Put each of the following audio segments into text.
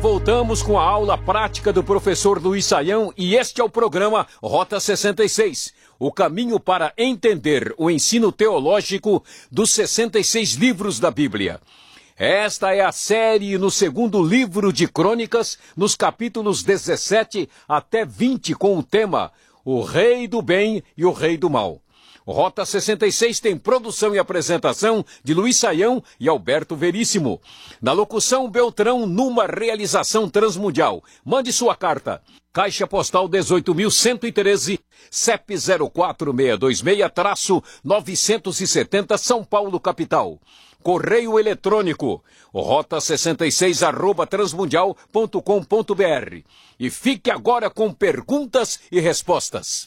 Voltamos com a aula prática do professor Luiz Saião e este é o programa Rota 66, o caminho para entender o ensino teológico dos 66 livros da Bíblia. Esta é a série no segundo livro de Crônicas, nos capítulos 17 até 20, com o tema O Rei do Bem e o Rei do Mal. Rota 66 tem produção e apresentação de Luiz Saião e Alberto Veríssimo. Na locução, Beltrão, numa realização transmundial. Mande sua carta. Caixa Postal 18.113, CEP 04626-970, São Paulo, capital. Correio eletrônico, rota66@transmundial.com.br. E fique agora com perguntas e respostas.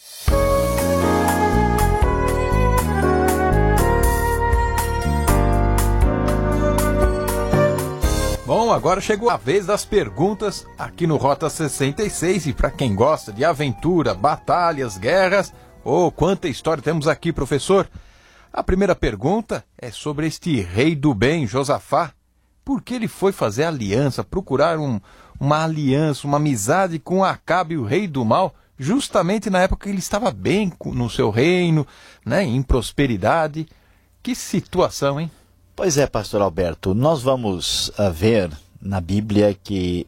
Bom, agora chegou a vez das perguntas aqui no Rota 66 e para quem gosta de aventura, batalhas, guerras, quanta história temos aqui, professor. A primeira pergunta é sobre este rei do bem, Josafá. Por que ele foi fazer aliança, procurar uma aliança, uma amizade com Acabe, o rei do mal, justamente na época que ele estava bem no seu reino, né, em prosperidade? Que situação, hein? Pois é, pastor Alberto, nós vamos ver na Bíblia que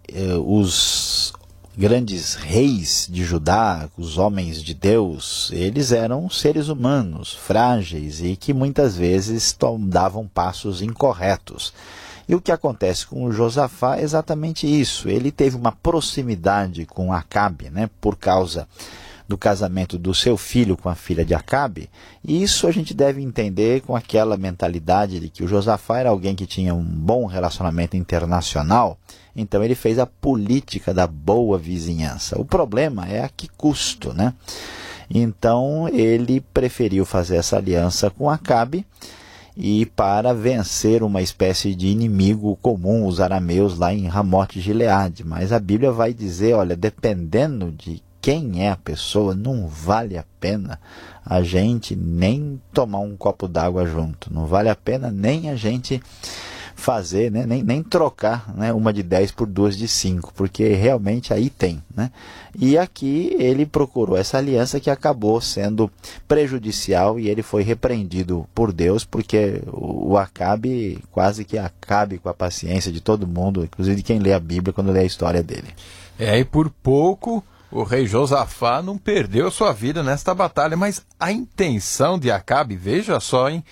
os grandes reis de Judá, os homens de Deus, eles eram seres humanos, frágeis e que muitas vezes davam passos incorretos. E o que acontece com o Josafá é exatamente isso. Ele teve uma proximidade com Acabe, né, por causa do casamento do seu filho com a filha de Acabe, e isso a gente deve entender com aquela mentalidade de que o Josafá era alguém que tinha um bom relacionamento internacional, então ele fez a política da boa vizinhança. O problema é a que custo, né? Então ele preferiu fazer essa aliança com Acabe e para vencer uma espécie de inimigo comum, os arameus lá em Ramote Gileade. Mas a Bíblia vai dizer, olha, dependendo de quem é a pessoa, não vale a pena a gente nem tomar um copo d'água junto. Não vale a pena nem a gente fazer, né, nem trocar, né, uma de 10 por 2 de 5, porque realmente aí tem, né? E aqui ele procurou essa aliança que acabou sendo prejudicial e ele foi repreendido por Deus, porque o Acabe quase que acabe com a paciência de todo mundo, inclusive de quem lê a Bíblia quando lê a história dele. E por pouco o rei Josafá não perdeu sua vida nesta batalha, mas a intenção de Acabe, veja só, hein?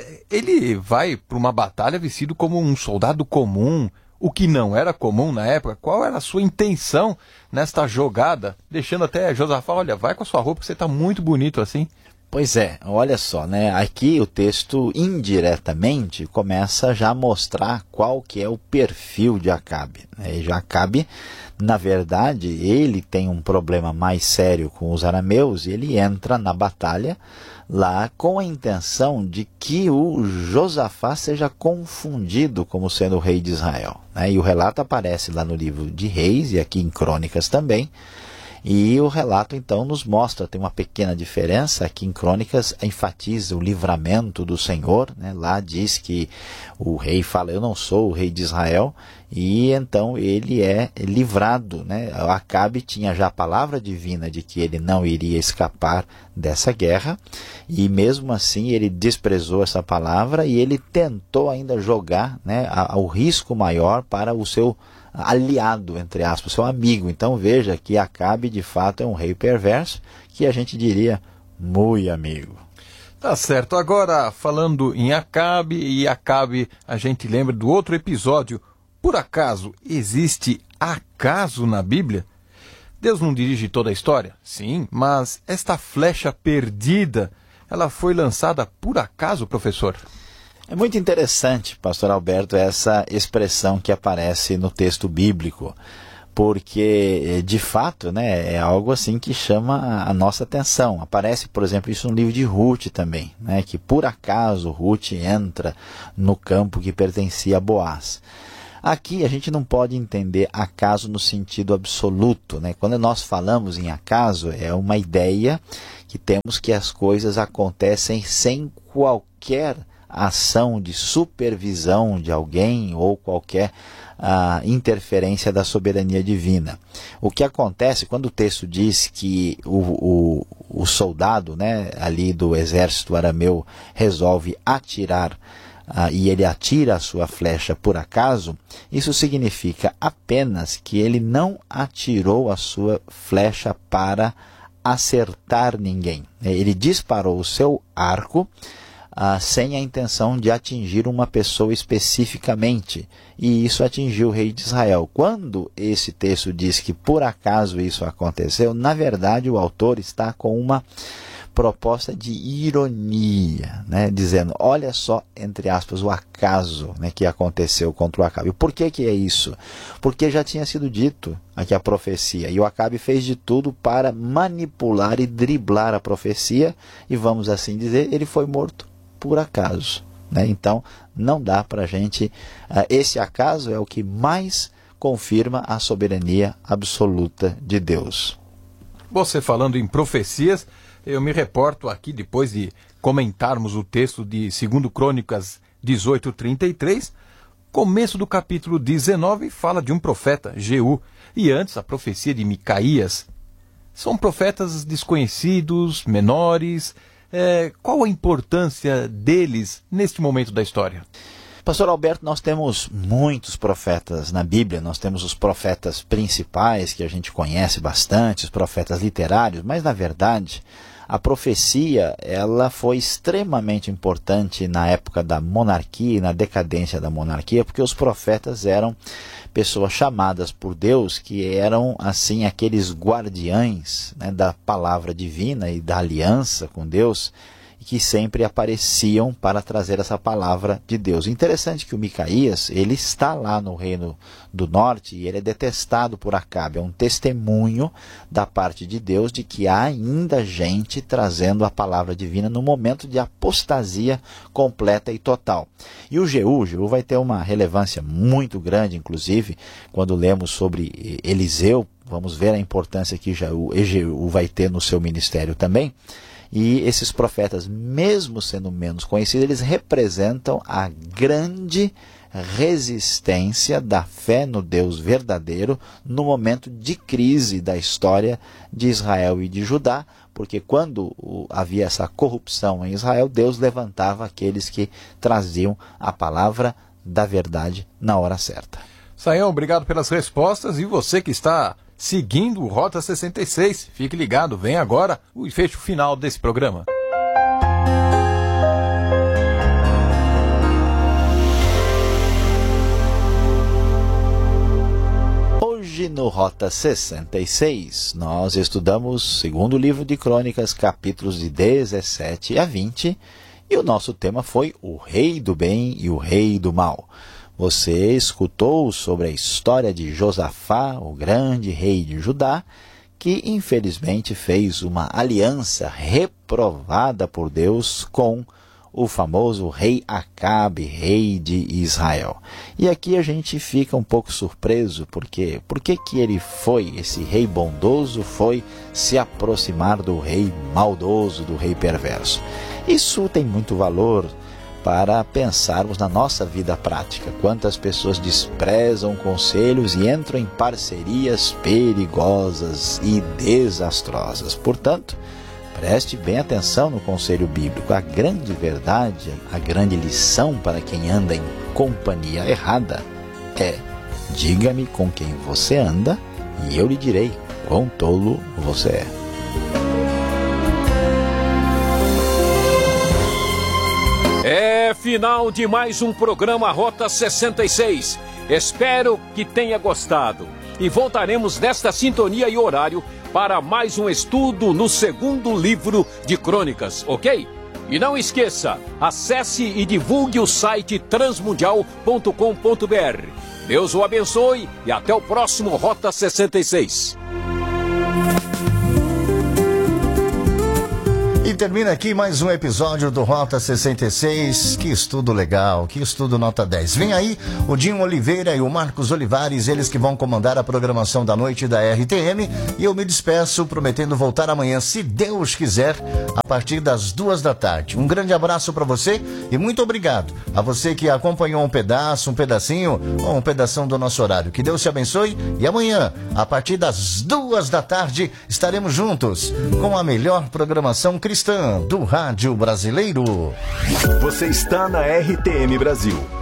Ele vai para uma batalha vestido como um soldado comum, o que não era comum na época. Qual era a sua intenção nesta jogada? Deixando até Josafá, olha, vai com a sua roupa que você está muito bonito assim. Pois é, olha só, né? Aqui o texto indiretamente começa já a mostrar qual que é o perfil de Acabe. E já Acabe, na verdade, ele tem um problema mais sério com os arameus e ele entra na batalha lá com a intenção de que o Josafá seja confundido como sendo o rei de Israel, né? E o relato aparece lá no livro de Reis e aqui em Crônicas também. E o relato então nos mostra, tem uma pequena diferença, aqui em Crônicas enfatiza o livramento do Senhor, né? Lá diz que o rei fala, eu não sou o rei de Israel, e então ele é livrado, né? Acabe tinha já a palavra divina de que ele não iria escapar dessa guerra, e mesmo assim ele desprezou essa palavra e ele tentou ainda jogar, né, o risco maior para o seu aliado, entre aspas, seu amigo. Então veja que Acabe de fato é um rei perverso, que a gente diria muito amigo. Tá certo, agora falando em Acabe, e Acabe a gente lembra do outro episódio. Por acaso existe acaso na Bíblia? Deus não dirige toda a história? Sim, mas esta flecha perdida, ela foi lançada por acaso, professor? É muito interessante, pastor Alberto, essa expressão que aparece no texto bíblico, porque de fato, né, é algo assim que chama a nossa atenção. Aparece, por exemplo, isso no livro de Ruth também, né, que por acaso Ruth entra no campo que pertencia a Boaz. Aqui a gente não pode entender acaso no sentido absoluto, né? Quando nós falamos em acaso, é uma ideia que temos que as coisas acontecem sem qualquer ação de supervisão de alguém ou qualquer a interferência da soberania divina. O que acontece quando o texto diz que o soldado, né, ali do exército arameu resolve atirar e ele atira a sua flecha por acaso, isso significa apenas que ele não atirou a sua flecha para acertar ninguém. Ele disparou o seu arco sem a intenção de atingir uma pessoa especificamente, e isso atingiu o rei de Israel. Quando esse texto diz que por acaso isso aconteceu, na verdade o autor está com uma proposta de ironia, né, dizendo, olha só, entre aspas, o acaso, né, que aconteceu contra o Acabe. Por que é isso? Porque já tinha sido dito aqui a profecia, e o Acabe fez de tudo para manipular e driblar a profecia, e vamos assim dizer, ele foi morto por acaso, né? Então não dá para a gente, esse acaso é o que mais confirma a soberania absoluta de Deus. Você falando em profecias, eu me reporto aqui, depois de comentarmos o texto de 2 Crônicas 18:33, começo do capítulo 19 fala de um profeta, Jeú, e antes a profecia de Micaías. São profetas desconhecidos, menores. Qual a importância deles neste momento da história? Pastor Alberto, nós temos muitos profetas na Bíblia, nós temos os profetas principais que a gente conhece bastante, os profetas literários, mas na verdade a profecia ela foi extremamente importante na época da monarquia e na decadência da monarquia, porque os profetas eram pessoas chamadas por Deus que eram assim aqueles guardiães, né, da palavra divina e da aliança com Deus, e que sempre apareciam para trazer essa palavra de Deus. Interessante que o Micaías, ele está lá no reino do norte e ele é detestado por Acabe. É um testemunho da parte de Deus de que há ainda gente trazendo a palavra divina no momento de apostasia completa e total. E o Jeú vai ter uma relevância muito grande, inclusive, quando lemos sobre Eliseu, vamos ver a importância que Jeú vai ter no seu ministério também. E esses profetas, mesmo sendo menos conhecidos, eles representam a grande resistência da fé no Deus verdadeiro no momento de crise da história de Israel e de Judá, porque quando havia essa corrupção em Israel, Deus levantava aqueles que traziam a palavra da verdade na hora certa. Saião, obrigado pelas respostas, e você que está seguindo o Rota 66, fique ligado, vem agora o fecho final desse programa. Hoje no Rota 66, nós estudamos o segundo livro de Crônicas, capítulos de 17 a 20, e o nosso tema foi o Rei do Bem e o Rei do Mal. Você escutou sobre a história de Josafá, o grande rei de Judá, que infelizmente fez uma aliança reprovada por Deus com o famoso rei Acabe, rei de Israel. E aqui a gente fica um pouco surpreso, porque por que ele foi, esse rei bondoso, foi se aproximar do rei maldoso, do rei perverso? Isso tem muito valor para pensarmos na nossa vida prática. Quantas pessoas desprezam conselhos e entram em parcerias perigosas e desastrosas. Portanto, preste bem atenção no conselho bíblico. A grande verdade, a grande lição para quem anda em companhia errada é: diga-me com quem você anda e eu lhe direi quão tolo você é. É final de mais um programa Rota 66. Espero que tenha gostado. E voltaremos nesta sintonia e horário para mais um estudo no segundo livro de Crônicas, ok? E não esqueça, acesse e divulgue o site transmundial.com.br. Deus o abençoe e até o próximo Rota 66. E termina aqui mais um episódio do Rota 66. Que estudo legal, que estudo nota 10. Vem aí o Dinho Oliveira e o Marcos Olivares, eles que vão comandar a programação da noite da RTM. E eu me despeço prometendo voltar amanhã, se Deus quiser, a partir das 2 da tarde. Um grande abraço para você e muito obrigado a você que acompanhou um pedacinho ou um pedação do nosso horário. Que Deus te abençoe e amanhã, a partir das 2 da tarde, estaremos juntos com a melhor programação cristã do rádio brasileiro. Você está na RTM Brasil.